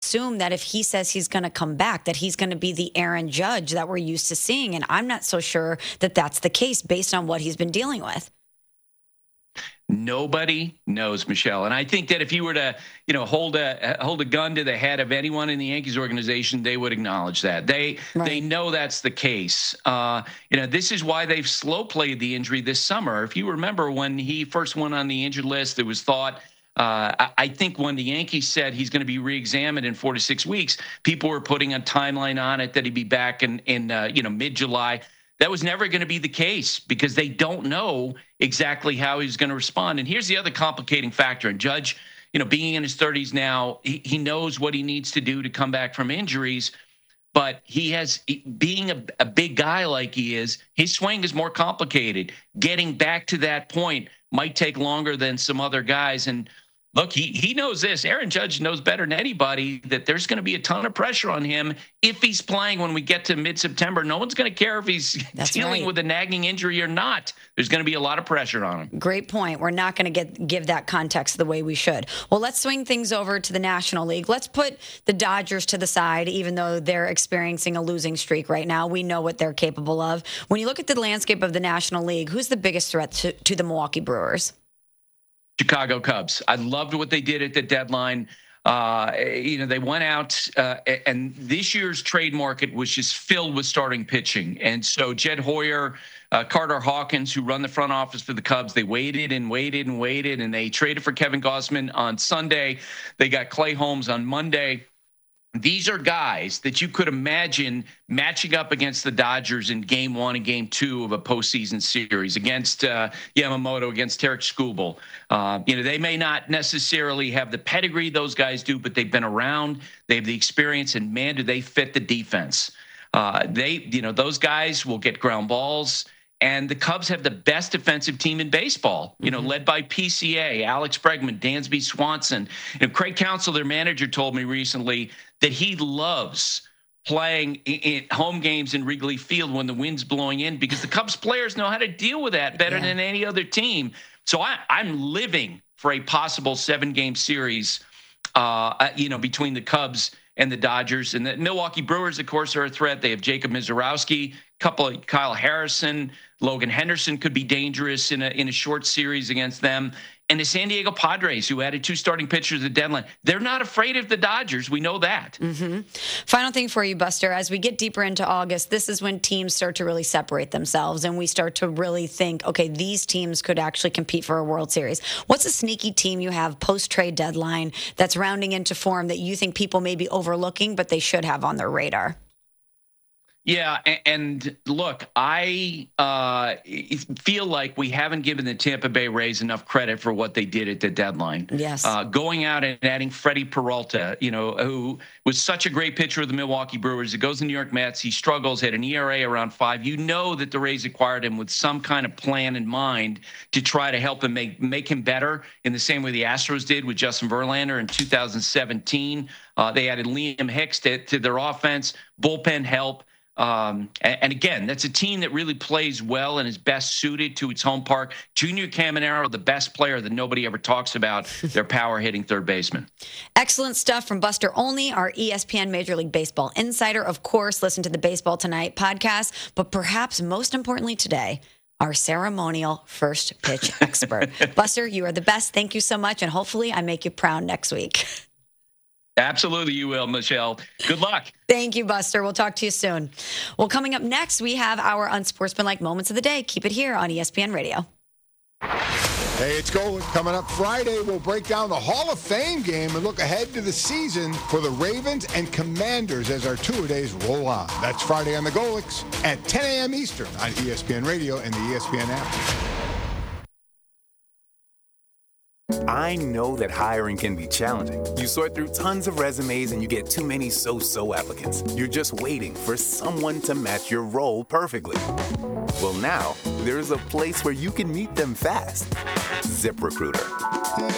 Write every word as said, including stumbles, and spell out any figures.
assume that if he says he's going to come back, that he's going to be the Aaron Judge that we're used to seeing. And I'm not so sure that that's the case based on what he's been dealing with. Nobody knows, Michelle. And I think that if you were to, you know, hold a hold a gun to the head of anyone in the Yankees organization, they would acknowledge that. They right. they know that's the case. Uh, you know, this is why they've slow played the injury this summer. If you remember when he first went on the injured list, there was thought, uh, I, I think when the Yankees said he's going to be re-examined in four to six weeks, people were putting a timeline on it that he'd be back in, in uh, you know, mid-July. That was never going to be the case because they don't know exactly how he's going to respond. And here's the other complicating factor. And Judge, you know, being in his thirties now, he, he knows what he needs to do to come back from injuries. But he has, being a, a big guy like he is, his swing is more complicated. Getting back to that point might take longer than some other guys. And look, he he knows this. Aaron Judge knows better than anybody that there's going to be a ton of pressure on him if he's playing when we get to mid-September. No one's going to care if he's That's dealing right. with a nagging injury or not. There's going to be a lot of pressure on him. Great point. We're not going to get give that context the way we should. Well, let's swing things over to the National League. Let's put the Dodgers to the side, even though they're experiencing a losing streak right now. We know what they're capable of. When you look at the landscape of the National League, who's the biggest threat to, to the Milwaukee Brewers? Chicago Cubs. I loved what they did at the deadline. Uh, you know, they went out, uh, and this year's trade market was just filled with starting pitching. And so Jed Hoyer, uh, Carter Hawkins, who run the front office for the Cubs, they waited and waited and waited, and they traded for Kevin Gausman on Sunday. They got Clay Holmes on Monday. These are guys that you could imagine matching up against the Dodgers in game one and game two of a postseason series against uh, Yamamoto, against Tarek Skubal. Uh, you know, they may not necessarily have the pedigree those guys do, but they've been around. They have the experience, and man, do they fit the defense. Uh, they, you know, those guys will get ground balls. And the Cubs have the best defensive team in baseball, you know, mm-hmm. led by P C A, Alex Bregman, Dansby Swanson. You know, Craig Counsell, their manager, told me recently that he loves playing in home games in Wrigley Field when the wind's blowing in because the Cubs players know how to deal with that better yeah. than any other team. So I, I'm living for a possible seven-game series, uh, you know, between the Cubs and the Dodgers. And the Milwaukee Brewers, of course, are a threat. They have Jacob Mizorowski, couple of Kyle Harrison, Logan Henderson could be dangerous in a in a short series against them. And the San Diego Padres, who added two starting pitchers at the deadline, they're not afraid of the Dodgers. We know that. Mm-hmm. Final thing for you, Buster. As we get deeper into August, this is when teams start to really separate themselves, and we start to really think, okay, these teams could actually compete for a World Series. What's a sneaky team you have post-trade deadline that's rounding into form that you think people may be overlooking, but they should have on their radar? Yeah, and look, I uh, feel like we haven't given the Tampa Bay Rays enough credit for what they did at the deadline. Yes. Uh, going out and adding Freddie Peralta, you know, who was such a great pitcher of the Milwaukee Brewers. He goes to the New York Mets. He struggles, had an E R A around five. You know that the Rays acquired him with some kind of plan in mind to try to help him make, make him better in the same way the Astros did with Justin Verlander in two thousand seventeen. Uh, they added Liam Hicks to, to their offense, bullpen help. Um, and, and again, that's a team that really plays well and is best suited to its home park. Junior Caminero, the best player that nobody ever talks about, their power hitting third baseman. Excellent stuff from Buster Olney, our E S P N Major League Baseball insider. Of course, listen to the Baseball Tonight podcast, but perhaps most importantly today, our ceremonial first pitch expert. Buster, you are the best. Thank you so much, and hopefully I make you proud next week. Absolutely, you will, Michelle. Good luck. Thank you, Buster. We'll talk to you soon. Well, coming up next, we have our unsportsmanlike moments of the day. Keep it here on E S P N Radio. Hey, it's Golan. Coming up Friday, we'll break down the Hall of Fame game and look ahead to the season for the Ravens and Commanders as our two-a-days roll on. That's Friday on the Golics at ten a.m. Eastern on E S P N Radio and the E S P N app. I know that hiring can be challenging. You sort through tons of resumes and you get too many so-so applicants. You're just waiting for someone to match your role perfectly. Well, now, there's a place where you can meet them fast. ZipRecruiter.